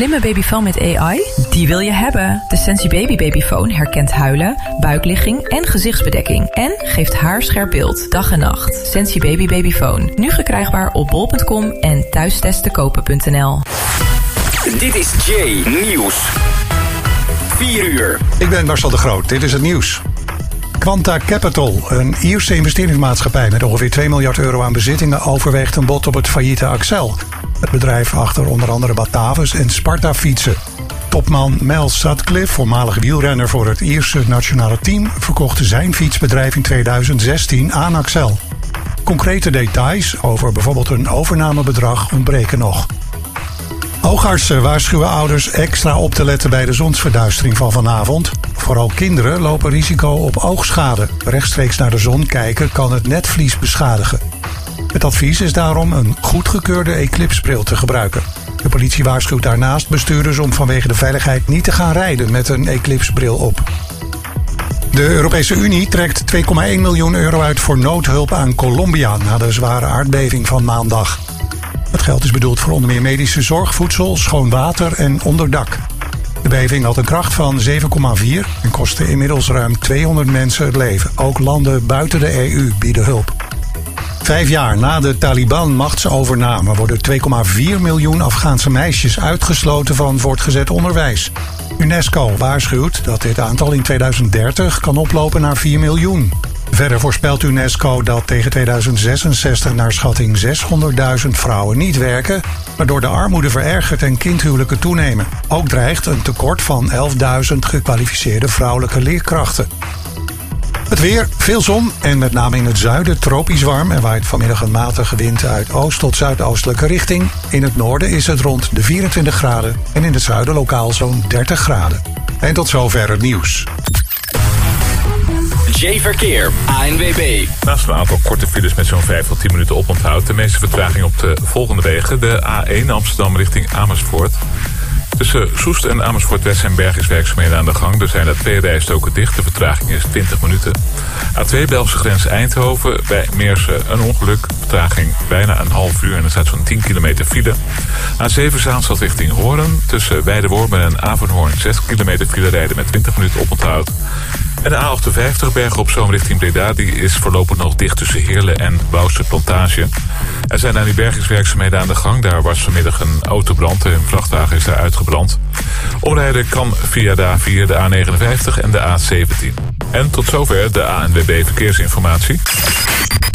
slimme babyfoon met AI? Die wil je hebben. De Sensi Baby Babyfoon herkent huilen, buikligging en gezichtsbedekking. En geeft haarscherp beeld, dag en nacht. Sensi Baby Babyfoon. Nu verkrijgbaar op bol.com en thuistesttekopen.nl. Dit is Jay Nieuws. 4 uur. Ik ben Marcel de Groot. Dit is het nieuws. Quanta Capital, een Ierse investeringsmaatschappij met ongeveer 2 miljard euro aan bezittingen, overweegt een bod op het failliete Accel. Het bedrijf achter onder andere Batavus en Sparta fietsen. Topman Mel Sutcliffe, voormalig wielrenner voor het Ierse nationale team, verkocht zijn fietsbedrijf in 2016 aan Accel. Concrete details over bijvoorbeeld een overnamebedrag ontbreken nog. Oogartsen waarschuwen ouders extra op te letten bij de zonsverduistering van vanavond. Vooral kinderen lopen risico op oogschade. Rechtstreeks naar de zon kijken kan het netvlies beschadigen. Het advies is daarom een goedgekeurde eclipsbril te gebruiken. De politie waarschuwt daarnaast bestuurders om vanwege de veiligheid niet te gaan rijden met een eclipsbril op. De Europese Unie trekt 2,1 miljoen euro uit voor noodhulp aan Colombia na de zware aardbeving van maandag. Het geld is bedoeld voor onder meer medische zorg, voedsel, schoon water en onderdak. De beving had een kracht van 7,4 en kostte inmiddels ruim 200 mensen het leven. Ook landen buiten de EU bieden hulp. 5 jaar na de Taliban-machtsovername worden 2,4 miljoen Afghaanse meisjes uitgesloten van voortgezet onderwijs. UNESCO waarschuwt dat dit aantal in 2030 kan oplopen naar 4 miljoen. Verder voorspelt UNESCO dat tegen 2066 naar schatting 600.000 vrouwen niet werken, waardoor de armoede verergert en kindhuwelijken toenemen. Ook dreigt een tekort van 11.000 gekwalificeerde vrouwelijke leerkrachten. Het weer, veel zon en met name in het zuiden tropisch warm. Er waait vanmiddag een matige wind uit oost tot zuidoostelijke richting. In het noorden is het rond de 24 graden en in het zuiden lokaal zo'n 30 graden. En tot zover het nieuws. J-Verkeer, ANWB. Naast een aantal korte files met zo'n 5 tot 10 minuten oponthoud. De meeste vertraging op de volgende wegen. De A1 Amsterdam richting Amersfoort. Tussen Soest en Amersfoort-West zijn bergingswerkzaamheden aan de gang. Er zijn er 2 rijstroken dicht. De vertraging is 20 minuten. A2 Belgische grens Eindhoven. Bij Meersen een ongeluk. Vertraging bijna een half uur en er staat zo'n 10 kilometer file. A7 Zaanstad richting Hoorn. Tussen Weidewormen en Avenhoorn 6 kilometer file rijden met 20 minuten oponthoud. En de A58 Bergen op Zoom richting Breda, die is voorlopig nog dicht tussen Heerlen en Wouwse Plantage. Er zijn aan die bergingswerkzaamheden aan de gang. Daar was vanmiddag een autobrand. Een vrachtwagen is daar uitgebrand. Omrijden kan via de A4, de A59 en de A17. En tot zover de ANWB Verkeersinformatie.